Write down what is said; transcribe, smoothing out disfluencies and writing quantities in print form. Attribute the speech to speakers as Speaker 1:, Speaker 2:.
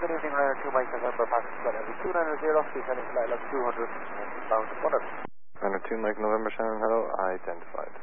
Speaker 1: Good evening, Ryder 2 Mike November, Foxtrot Heavy 290, descending flight level 200, bound to 100.
Speaker 2: Ryder 2 Mike November, Shannon, hello, identified.